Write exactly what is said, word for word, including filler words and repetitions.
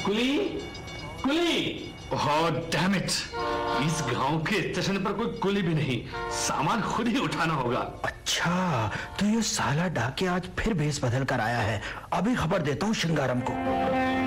Quli, Quli. Oh damn it, इस गांव के स्टेशन पर कोई कुली भी नहीं, सामान खुद ही उठाना होगा। अच्छा, तो ये साला डाके आज फिर भेस बदल कर आया है। अभी खबर देता हूँ श्रृंगारम को।